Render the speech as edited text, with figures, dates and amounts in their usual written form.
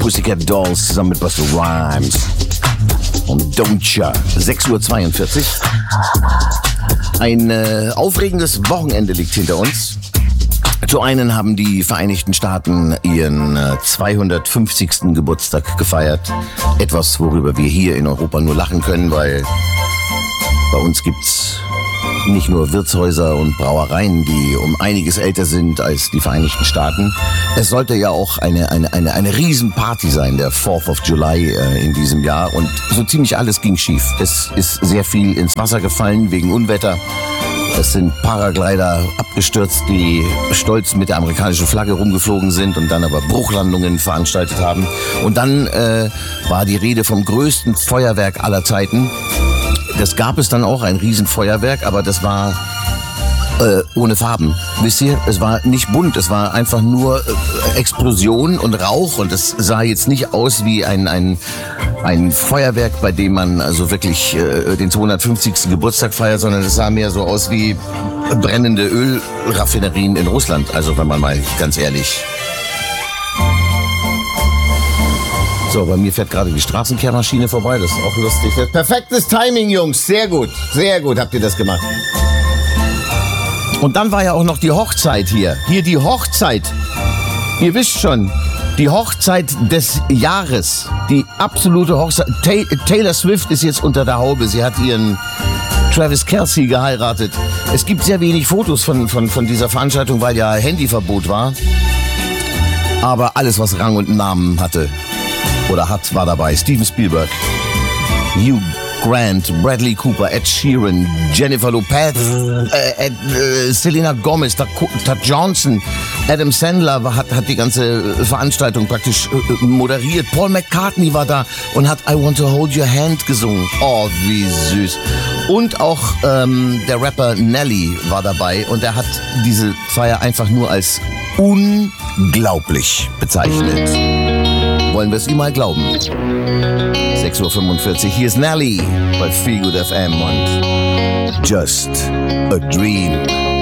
Pussycat Dolls zusammen mit Busta Rhymes. Und Don'tcha. 6:42 Uhr. Ein aufregendes Wochenende liegt hinter uns. Zu einen haben die Vereinigten Staaten ihren 250. Geburtstag gefeiert. Etwas, worüber wir hier in Europa nur lachen können, weil bei uns gibt's nicht nur Wirtshäuser und Brauereien, die um einiges älter sind als die Vereinigten Staaten. Es sollte ja auch eine Riesenparty sein, der 4th of July in diesem Jahr. Und so ziemlich alles ging schief. Es ist sehr viel ins Wasser gefallen wegen Unwetter. Es sind Paraglider abgestürzt, die stolz mit der amerikanischen Flagge rumgeflogen sind und dann aber Bruchlandungen veranstaltet haben. Und dann war die Rede vom größten Feuerwerk aller Zeiten. Das gab es dann auch, ein Riesenfeuerwerk, aber das war ohne Farben. Wisst ihr, es war nicht bunt, es war einfach nur Explosion und Rauch und es sah jetzt nicht aus wie ein Feuerwerk, bei dem man also wirklich den 250. Geburtstag feiert, sondern es sah mehr so aus wie brennende Ölraffinerien in Russland, also wenn man mal ganz ehrlich. So, bei mir fährt gerade die Straßenkehrmaschine vorbei, das ist auch lustig. Perfektes Timing, Jungs, sehr gut habt ihr das gemacht. Und dann war ja auch noch die Hochzeit hier. Hier die Hochzeit. Ihr wisst schon, die Hochzeit des Jahres. Die absolute Hochzeit. Taylor Swift ist jetzt unter der Haube. Sie hat ihren Travis Kelce geheiratet. Es gibt sehr wenig Fotos von dieser Veranstaltung, weil ja Handyverbot war. Aber alles, was Rang und Namen hatte oder hat, war dabei. Steven Spielberg, Hugh Grant, Bradley Cooper, Ed Sheeran, Jennifer Lopez, Selena Gomez, Dakota Johnson, Adam Sandler hat die ganze Veranstaltung praktisch moderiert. Paul McCartney war da und hat I Want to Hold Your Hand gesungen. Oh, wie süß. Und auch der Rapper Nelly war dabei und er hat diese Feier einfach nur als unglaublich bezeichnet. Wollen wir es ihm mal glauben? 6:45 Uhr, hier ist Nelly bei Feel Good FM und Just a Dream.